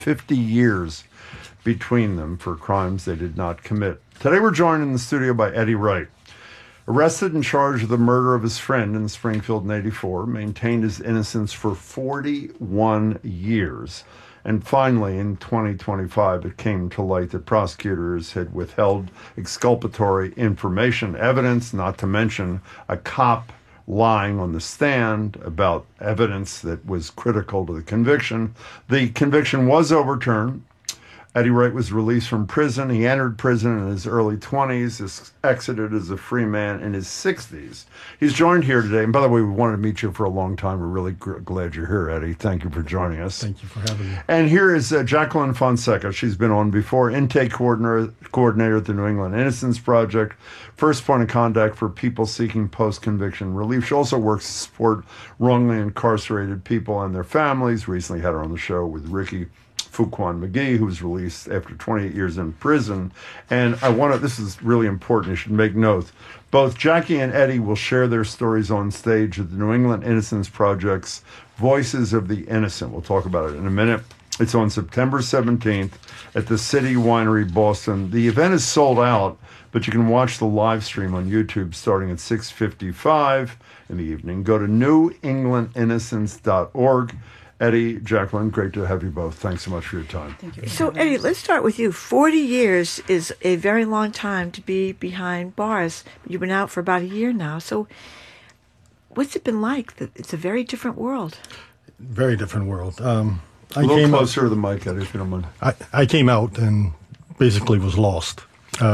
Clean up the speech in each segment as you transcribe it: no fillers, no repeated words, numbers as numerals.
50 years between them for crimes they did not commit. Today we're joined in the studio by Eddie Wright. Arrested and charged with the murder of his friend in Springfield in 84, maintained his innocence for 41 years. And finally, in 2025, it came to light that prosecutors had withheld exculpatory information, evidence, not to mention a cop lying on the stand about evidence that was critical to the conviction. The conviction was overturned. Eddie Wright was released from prison. He entered prison in his early 20s, exited as a free man in his 60s. He's joined here today. And by the way, we wanted to meet you for a long time. We're really glad you're here, Eddie. Thank you for joining us. Thank you for having me. And here is Jacqueline Fonseca. She's been on before, intake coordinator at the New England Innocence Project, first point of contact for people seeking post-conviction relief. She also works to support wrongly incarcerated people and their families. Recently had her on the show with Ricky Fuquan McGee, who was released after 28 years in prison. And this is really important, you should make note. Both Jackie and Eddie will share their stories on stage at the New England Innocence Project's Voices of the Innocent. We'll talk about it in a minute. It's on September 17th at the City Winery, Boston. The event is sold out, but you can watch the live stream on YouTube starting at 6:55 in the evening. Go to newenglandinnocence.org. Eddie, Jacqueline, great to have you both. Thanks so much for your time. Thank you. So, Eddie, let's start with you. 40 years is a very long time to be behind bars. You've been out for about a year now. So what's it been like? It's a very different world. Very different world. A little closer to the mic, Eddie, if you don't mind. I came out and basically was lost.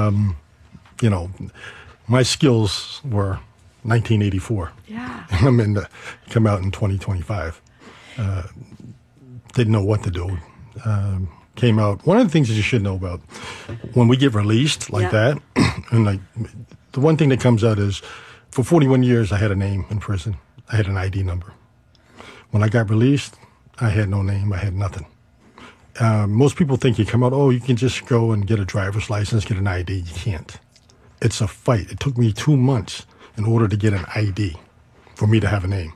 My skills were 1984. Yeah. Come out in 2025. Didn't know what to do. Came out. One of the things that you should know about when we get released like that, and the one thing that comes out is, for 41 years I had a name in prison. I had an ID number. When I got released, I had no name. I had nothing. Most people think you come out, you can just go and get a driver's license, get an ID. You can't. It's a fight. It took me 2 months in order to get an ID for me to have a name.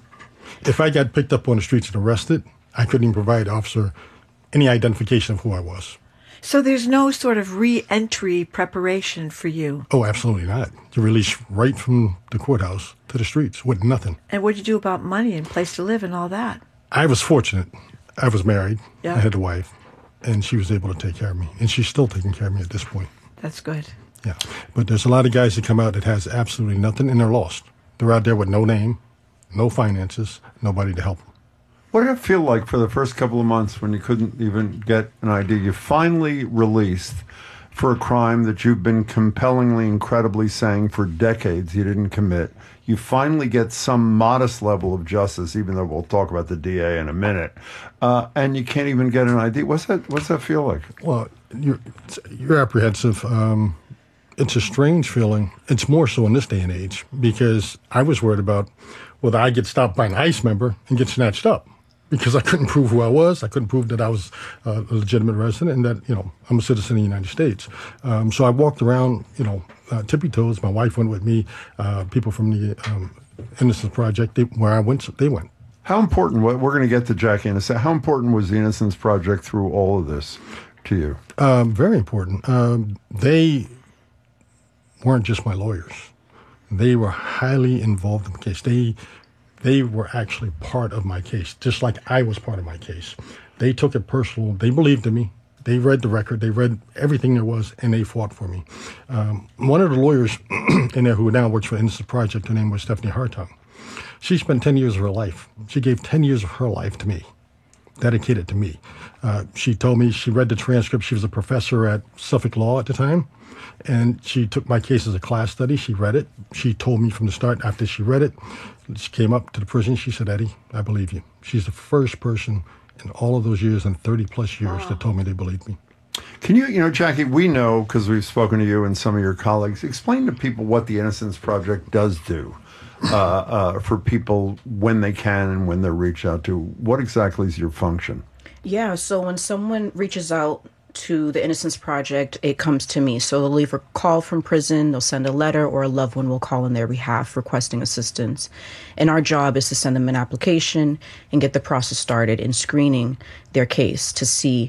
If I got picked up on the streets and arrested, I couldn't even provide the officer any identification of who I was. So there's no sort of re-entry preparation for you? Oh, absolutely not. You're released right from the courthouse to the streets with nothing. And what did you do about money and place to live and all that? I was fortunate. I was married. Yeah. I had a wife, and she was able to take care of me. And she's still taking care of me at this point. That's good. Yeah. But there's a lot of guys that come out that has absolutely nothing, and they're lost. They're out there with no name, no finances, nobody to help them. What did it feel like for the first couple of months when you couldn't even get an ID? You finally released for a crime that you've been compellingly, incredibly saying for decades you didn't commit. You finally get some modest level of justice, even though we'll talk about the DA in a minute, and you can't even get an ID. What's that feel like? Well, you're apprehensive. It's a strange feeling. It's more so in this day and age because I was worried about whether I get stopped by an ICE member and get snatched up because I couldn't prove who I was. I couldn't prove that I was a legitimate resident and that, I'm a citizen of the United States. So I walked around, tippy toes. My wife went with me. People from the Innocence Project, where I went, they went. How important, we're going to get to Jackie in a second, how important was the Innocence Project through all of this to you? Very important. They weren't just my lawyers. They were highly involved in the case. They were actually part of my case, just like I was part of my case. They took it personal. They believed in me. They read the record. They read everything there was, and they fought for me. One of the lawyers in there who now works for Innocence Project, her name was Stephanie Hartung. She spent 10 years of her life. She gave 10 years of her life to me, dedicated to me. She told me she read the transcript. She was a professor at Suffolk Law at the time. And she took my case as a class study. She read it. She told me from the start, after she read it, she came up to the prison. She said, Eddie, I believe you. She's the first person in all of those years and 30 plus years that told me they believed me. Can you, Jackie, we know, because we've spoken to you and some of your colleagues, explain to people what the Innocence Project does do for people when they can and when they're reached out to. What exactly is your function? Yeah, so when someone reaches out to the Innocence Project, it comes to me. So they'll leave a call from prison, they'll send a letter, or a loved one will call on their behalf requesting assistance. And our job is to send them an application and get the process started in screening their case to see